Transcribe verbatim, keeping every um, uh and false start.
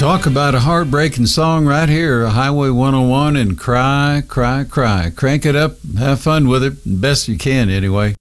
Talk about a heartbreaking song right here, Highway one oh one, and Cry, Cry, Cry. Crank it up, have fun with it, best you can anyway.